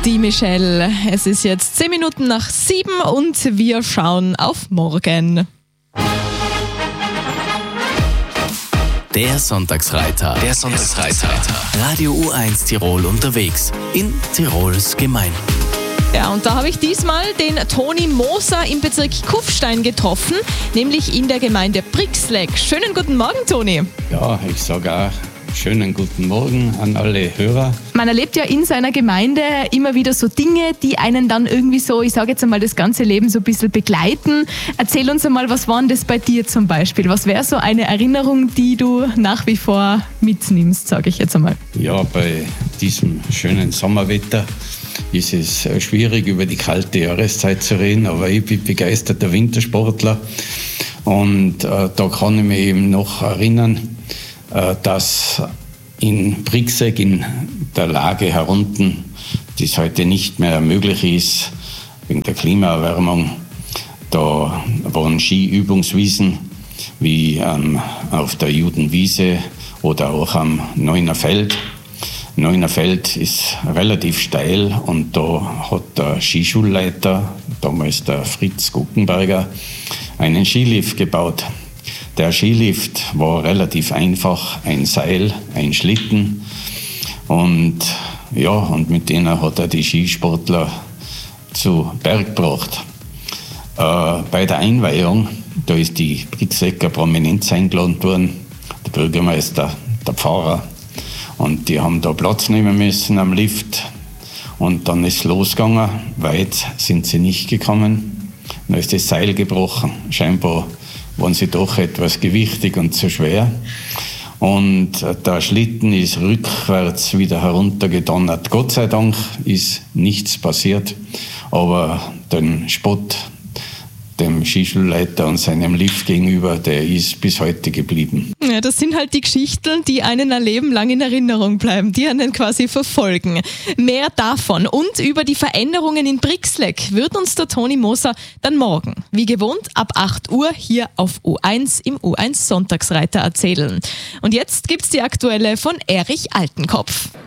Die Michelle. Es ist jetzt 10 Minuten nach 7 und wir schauen auf morgen. Der Sonntagsreiter. Radio U1 Tirol unterwegs in Tirols Gemeinden. Ja, und da habe ich diesmal den Toni Moser im Bezirk Kufstein getroffen, nämlich in der Gemeinde Brixleck. Schönen guten Morgen, Toni. Ja, ich sage auch schönen guten Morgen an alle Hörer. Man erlebt ja in seiner Gemeinde immer wieder so Dinge, die einen dann irgendwie so, ich sage jetzt einmal, das ganze Leben so ein bisschen begleiten. Erzähl uns einmal, was war denn das bei dir zum Beispiel? Was wäre so eine Erinnerung, die du nach wie vor mitnimmst, sage ich jetzt einmal? Ja, bei diesem schönen Sommerwetter ist es schwierig, über die kalte Jahreszeit zu reden, aber ich bin begeisterter Wintersportler und da kann ich mich eben noch erinnern, dass in Brixegg in der Lage herunten, das heute nicht mehr möglich ist, wegen der Klimaerwärmung, da waren Skiübungswiesen wie auf der Judenwiese oder auch am Neunerfeld. Neunerfeld ist relativ steil und da hat der Skischulleiter, damals der Fritz Guckenberger, einen Skilift gebaut. Der Skilift war relativ einfach, ein Seil, ein Schlitten und mit denen hat er die Skisportler zu Berg gebracht. Bei der Einweihung, da ist die Brixegger Prominenz eingeladen worden, der Bürgermeister, der Pfarrer, und die haben da Platz nehmen müssen am Lift und dann ist es losgegangen. Weit sind sie nicht gekommen, dann ist das Seil gebrochen, scheinbar waren sie doch etwas gewichtig und zu schwer. Und der Schlitten ist rückwärts wieder heruntergedonnert. Gott sei Dank ist nichts passiert, aber den Spott dem Skischulleiter und seinem Lift gegenüber, der ist bis heute geblieben. Ja, das sind halt die Geschichten, die einen ein Leben lang in Erinnerung bleiben, die einen quasi verfolgen. Mehr davon und über die Veränderungen in Brixleck wird uns der Toni Moser dann morgen, wie gewohnt, ab 8 Uhr hier auf U1 im U1 Sonntagsreiter erzählen. Und jetzt gibt's die aktuelle von Erich Altenkopf.